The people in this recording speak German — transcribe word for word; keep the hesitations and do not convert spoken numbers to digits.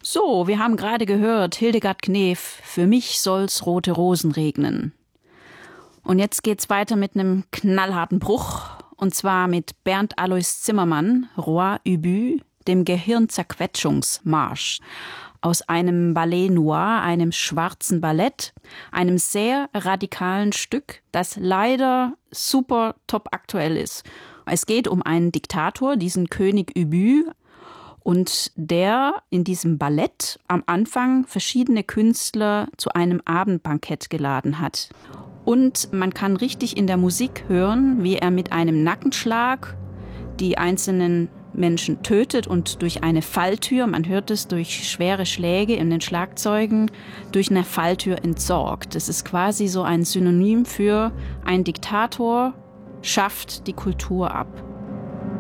So, wir haben gerade gehört, Hildegard Knef, für mich soll's rote Rosen regnen. Und jetzt geht's weiter mit einem knallharten Bruch, und zwar mit Bernd Alois Zimmermann, Roi Ubu, dem Gehirnzerquetschungsmarsch, aus einem Ballet Noir, einem schwarzen Ballett, einem sehr radikalen Stück, das leider super top aktuell ist. Es geht um einen Diktator, diesen König Ubu, und der in diesem Ballett am Anfang verschiedene Künstler zu einem Abendbankett geladen hat. Und man kann richtig in der Musik hören, wie er mit einem Nackenschlag die einzelnen Menschen tötet und durch eine Falltür, man hört es durch schwere Schläge in den Schlagzeugen, durch eine Falltür entsorgt. Das ist quasi so ein Synonym für ein Diktator schafft die Kultur ab.